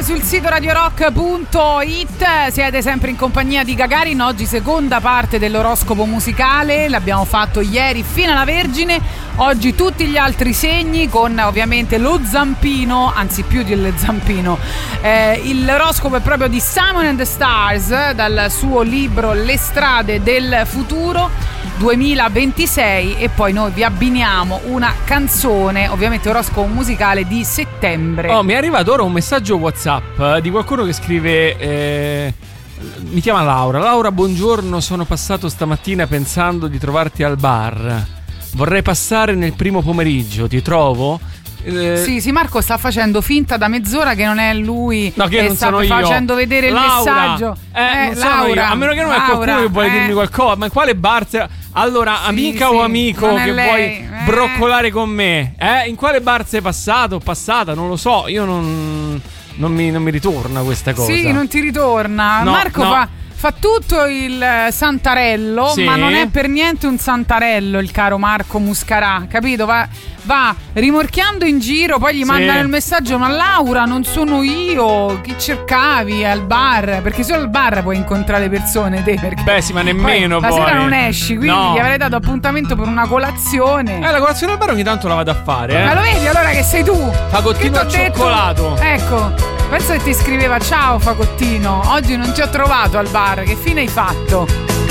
sul sito radiorock.it. Siete sempre in compagnia di Gagarin. Oggi seconda parte dell'oroscopo musicale. L'abbiamo fatto ieri fino alla Vergine. Oggi tutti gli altri segni con ovviamente lo zampino, anzi più del zampino. L'oroscopo è proprio di Simon and the Stars dal suo libro Le strade del futuro 2026, e poi noi vi abbiniamo una canzone, ovviamente oroscopo musicale di settembre. Oh, mi è arrivato ora un messaggio WhatsApp di qualcuno che scrive mi chiama Laura, buongiorno, sono passato stamattina pensando di trovarti al bar, vorrei passare nel primo pomeriggio, ti trovo? Sì, Marco sta facendo finta da mezz'ora che non è lui, no, che non sta sono io. facendo vedere Laura, il messaggio. non sono Laura, io. A meno che non è qualcuno che vuole dirmi qualcosa. Ma in quale bar? Allora, sì, amica o amico che vuoi broccolare con me? In quale bar sei passato o passata? Non lo so, io non mi ritorna questa cosa. Sì, non ti ritorna. No, Marco fa tutto il santarello, sì, ma non è per niente un santarello il caro Marco Muscarà, capito? Va rimorchiando in giro, poi gli mandano il messaggio: ma Laura, non sono io, chi cercavi al bar? Perché solo al bar puoi incontrare persone te, perché beh sì, ma nemmeno poi la sera non esci, quindi no, gli avrei dato appuntamento per una colazione. La colazione al bar ogni tanto la vado a fare, Ma lo vedi allora che sei tu? Fagottino al cioccolato. Ecco, penso che ti scriveva: ciao Fagottino, oggi non ti ho trovato al bar, che fine hai fatto?